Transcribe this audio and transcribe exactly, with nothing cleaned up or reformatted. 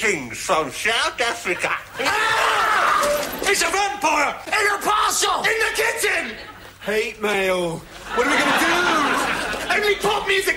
Greetings from South Africa. Ah! It's a vampire! In a parcel! In the kitchen! Hate mail. What are we going to do? Only pop music